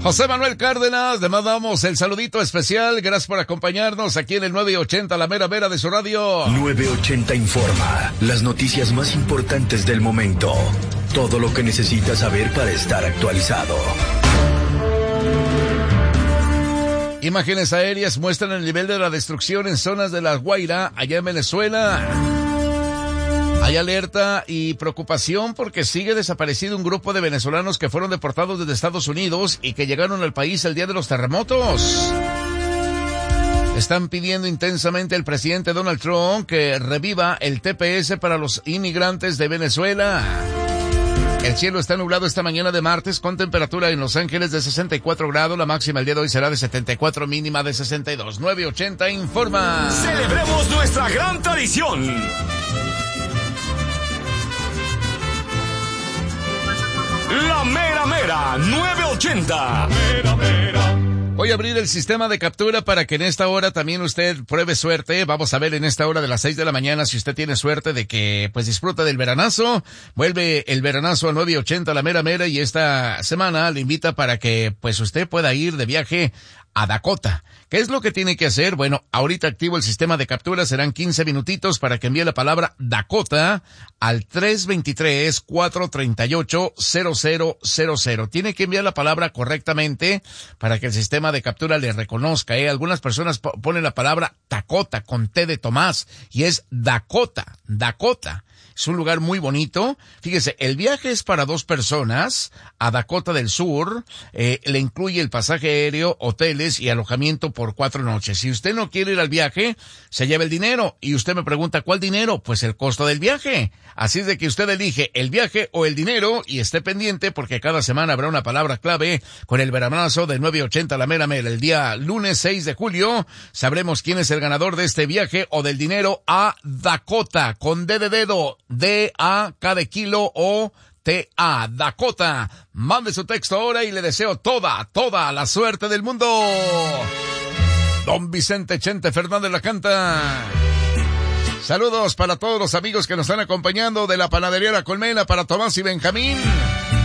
José Manuel Cárdenas, le mandamos el saludito especial. Gracias por acompañarnos aquí en el 980, la mera vera de su radio. 980 informa. Las noticias más importantes del momento. Todo lo que necesitas saber para estar actualizado. Imágenes aéreas muestran el nivel de la destrucción en zonas de La Guaira, allá en Venezuela. Hay alerta y preocupación porque sigue desaparecido un grupo de venezolanos que fueron deportados desde Estados Unidos y que llegaron al país el día de los terremotos. Están pidiendo intensamente al presidente Donald Trump que reviva el TPS para los inmigrantes de Venezuela. El cielo está nublado esta mañana de martes con temperatura en Los Ángeles de 64 grados. La máxima el día de hoy será de 74, mínima de 62. 980 informa. Celebremos nuestra gran tradición. La mera mera 980. Mera mera. Voy a abrir el sistema de captura para que en esta hora también usted pruebe suerte. Vamos a ver en esta hora de las 6 de la mañana si usted tiene suerte de que pues disfruta del veranazo. Vuelve el veranazo a 980 la mera mera y esta semana le invita para que pues usted pueda ir de viaje a Dakota. ¿Qué es lo que tiene que hacer? Bueno, ahorita activo el sistema de captura, serán 15 minutitos para que envíe la palabra Dakota al 323-438-0000. Tiene que enviar la palabra correctamente para que el sistema de captura le reconozca, Algunas personas ponen la palabra Tacota con T de Tomás y es Dakota, Dakota. Es un lugar muy bonito. Fíjese, el viaje es para 2 personas a Dakota del Sur. Le incluye el pasaje aéreo, hoteles y alojamiento por 4 noches. Si usted no quiere ir al viaje, se lleva el dinero. Y usted me pregunta, ¿cuál dinero? Pues el costo del viaje. Así es de que usted elige el viaje o el dinero y esté pendiente porque cada semana habrá una palabra clave con el veranazo de 980 la mera mera. El día lunes 6 de julio sabremos quién es el ganador de este viaje o del dinero a Dakota con D de dedo. D-A-K de kilo o T-A, Dakota. Mande su texto ahora y le deseo toda la suerte del mundo. Don Vicente Chente Fernández la canta. Saludos para todos los amigos que nos están acompañando de la panadería La Colmena, para Tomás y Benjamín.